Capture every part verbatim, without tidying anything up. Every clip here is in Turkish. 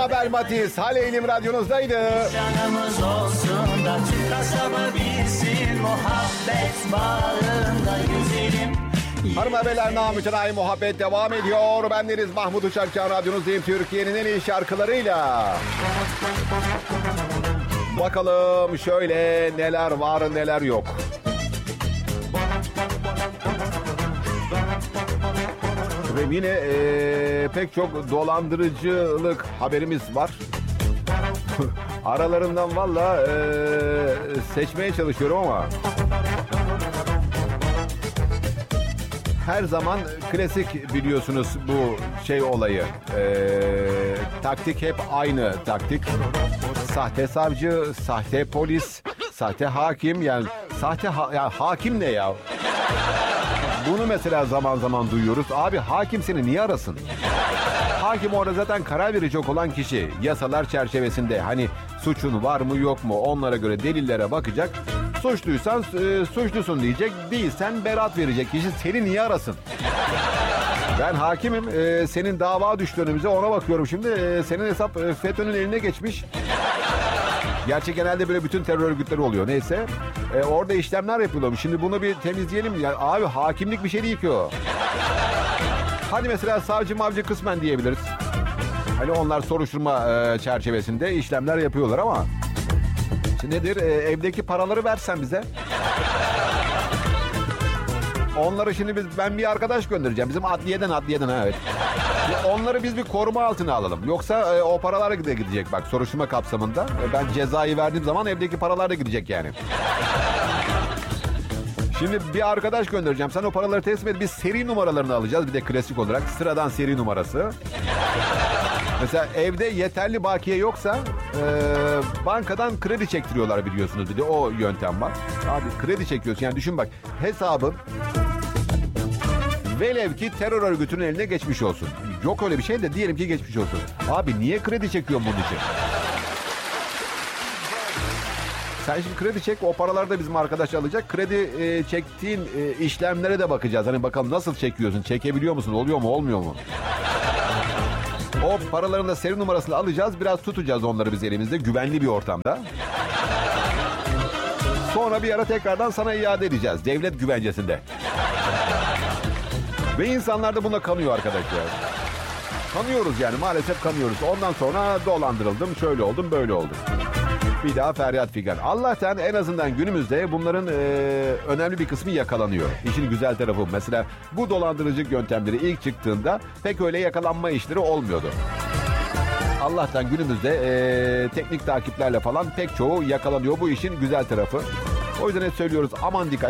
Mabel Matiz, Haleylim radyonuzdaydı. Canımız olsun da tüm kasaba bilsin, muhabbet bağında yüzelim. Hanım beyler, namütenayi muhabbet devam ediyor. Bendeniz Mahmut Uçarken radyonuzdayım, Türkiye'nin en iyi şarkılarıyla. Bakalım şöyle neler var neler yok. Ve yine ee, pek çok dolandırıcılık haberimiz var. Aralarından valla ee, seçmeye çalışıyorum ama her zaman klasik biliyorsunuz bu şey olayı. Ee, taktik hep aynı taktik. Sahte savcı, sahte polis, sahte hakim, yani sahte ha- ya hakim ne ya? Bunu mesela zaman zaman duyuyoruz. Abi hakim seni niye arasın? Hakim orada zaten karar verecek olan kişi. Yasalar çerçevesinde hani suçun var mı yok mu onlara göre delillere bakacak. Suçluysan e, suçlusun diyecek. Değilsen beraat verecek kişi. Seni niye arasın? Ben hakimim. E, senin dava düştü önümüze, ona bakıyorum şimdi. E, senin hesap e, FETÖ'nün eline geçmiş. Gerçi genelde böyle bütün terör örgütleri oluyor. Neyse. E, orada işlemler yapıyorlar. Şimdi bunu bir temizleyelim. Yani abi hakimlik bir şey değil ki o. Hani mesela savcı mavcı kısmen diyebiliriz. Hani onlar soruşturma e, çerçevesinde işlemler yapıyorlar ama şimdi nedir? E, evdeki paraları versen bize. Onları şimdi biz, ben bir arkadaş göndereceğim. Bizim adliyeden adliyeden ha, evet. Onları biz bir koruma altına alalım. Yoksa e, o paralar da gidecek bak soruşturma kapsamında. E, ben cezayı verdiğim zaman evdeki paralar da gidecek yani. Şimdi bir arkadaş göndereceğim. Sen o paraları teslim et. Biz seri numaralarını alacağız. Bir de klasik olarak sıradan seri numarası. Mesela evde yeterli bakiye yoksa e, bankadan kredi çektiriyorlar biliyorsunuz. Bir de o yöntem var. Abi kredi çekiyorsun. Yani düşün bak, hesabın velev ki terör örgütünün eline geçmiş olsun. Yok öyle bir şey de diyelim ki geçmiş olsun. Abi niye kredi çekiyorsun bunun için? Sen şimdi kredi çek, o paraları da bizim arkadaş alacak. Kredi e, çektiğin e, işlemlere de bakacağız. Hani bakalım nasıl çekiyorsun, çekebiliyor musun, oluyor mu, olmuyor mu? O paraların da seri numarasını alacağız. Biraz tutacağız onları biz elimizde, güvenli bir ortamda. Sonra bir ara tekrardan sana iade edeceğiz. Devlet güvencesinde. Ve insanlar da buna kanıyor arkadaşlar. Kanıyoruz yani, maalesef kanıyoruz. Ondan sonra dolandırıldım, şöyle oldum, böyle oldum. Bir daha feryat figan. Allah'tan en azından günümüzde bunların e, önemli bir kısmı yakalanıyor. İşin güzel tarafı mesela bu dolandırıcılık yöntemleri ilk çıktığında pek öyle yakalanma işleri olmuyordu. Allah'tan günümüzde e, teknik takiplerle falan pek çoğu yakalanıyor. Bu işin güzel tarafı. O yüzden hep söylüyoruz, aman dikkat.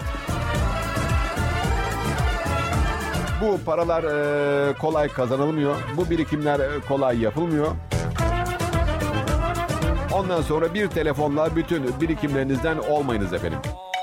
Bu paralar e, kolay kazanılmıyor. Bu birikimler e, kolay yapılmıyor. Ondan sonra bir telefonla bütün birikimlerinizden olmayınız efendim.